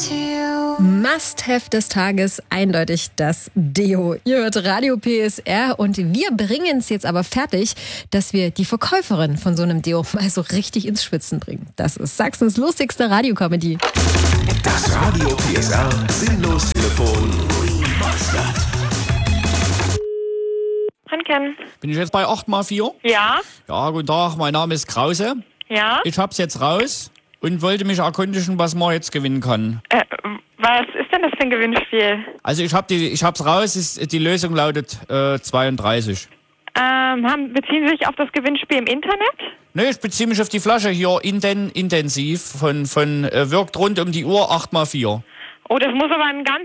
Must-have des Tages, eindeutig das Deo. Ihr hört Radio PSR und wir bringen es jetzt aber fertig, dass wir die Verkäuferin von so einem Deo mal so richtig ins Schwitzen bringen. Das ist Sachsens lustigste Radiocomedy. Das Radio PSR Sinnlos-Telefon Remastered. Hanken. Bin ich jetzt bei 8x4? Ja? Ja, guten Tag, mein Name ist Krause. Ja? Ich hab's jetzt raus und wollte mich erkundigen, was man jetzt gewinnen kann. Was ist denn das für ein Gewinnspiel? Also ich hab's raus, die Lösung lautet 32. Beziehen Sie sich auf das Gewinnspiel im Internet? Ne, ich beziehe mich auf die Flasche hier intensiv von wirkt rund um die Uhr 8x4. Oh, das muss aber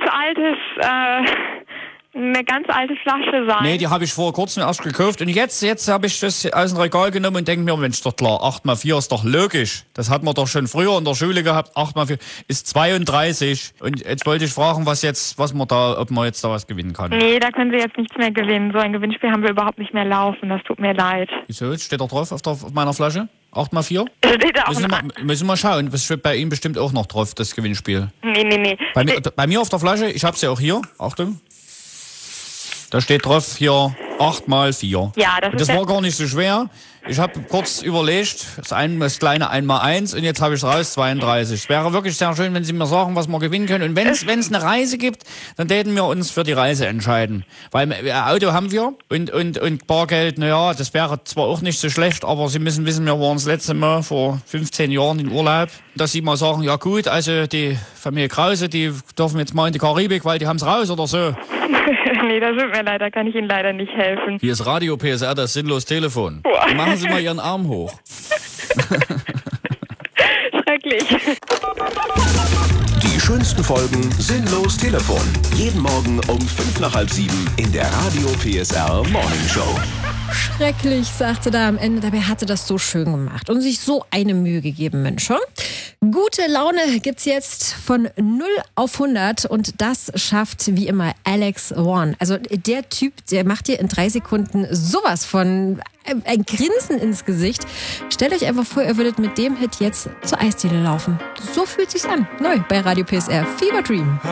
eine ganz alte Flasche sein. Nee, die habe ich vor kurzem erst gekauft und jetzt habe ich das aus dem Regal genommen und denke mir, Mensch, doch klar, 8x4 ist doch logisch. Das hat man doch schon früher in der Schule gehabt. 8x4 ist 32. Und jetzt wollte ich fragen, ob man jetzt da was gewinnen kann. Nee, da können Sie jetzt nichts mehr gewinnen. So ein Gewinnspiel haben wir überhaupt nicht mehr laufen. Das tut mir leid. Wieso? Steht da drauf auf meiner Flasche? 8x4? Steht da auch müssen wir mal schauen. Das steht bei Ihnen bestimmt auch noch drauf, das Gewinnspiel. Nee. Bei mir auf der Flasche, ich habe sie auch hier. Achtung. Da steht drauf hier 8x4. Ja, das war gar nicht so schwer. Ich habe kurz überlegt, das kleine 1x1 und jetzt habe ich raus 32. Es wäre wirklich sehr schön, wenn Sie mir sagen, was wir gewinnen können. Und wenn es eine Reise gibt, dann täten wir uns für die Reise entscheiden. Weil Auto haben wir und Bargeld, naja, das wäre zwar auch nicht so schlecht, aber Sie müssen wissen, wir waren das letzte Mal vor 15 Jahren in Urlaub. Dass Sie mal sagen, ja gut, also die Familie Krause, die dürfen jetzt mal in die Karibik, weil die haben es raus oder so. Nee, das tut mir leid, da kann ich Ihnen leider nicht helfen. Hier ist Radio PSR, das Sinnlos-Telefon. Machen Sie mal Ihren Arm hoch. Schrecklich. Die schönsten Folgen Sinnlos-Telefon. Jeden Morgen um 6:55 in der Radio PSR Morning Show. Schrecklich, sagte da am Ende. Dabei hatte das so schön gemacht und sich so eine Mühe gegeben, Mensch. Gute Laune gibt's jetzt von 0 auf 100 und das schafft wie immer Alex One. Also der Typ, der macht dir in 3 Sekunden sowas von ein Grinsen ins Gesicht. Stellt euch einfach vor, ihr würdet mit dem Hit jetzt zur Eisdiele laufen. So fühlt sich's an. Neu bei Radio PSR. Fever Dream.